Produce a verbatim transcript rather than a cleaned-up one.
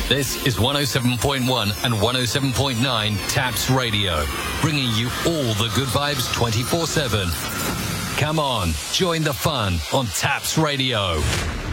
This is one oh seven point one and one oh seven point nine Taps Radio, bringing you all the good vibes twenty-four seven. Come on, join the fun on Taps Radio.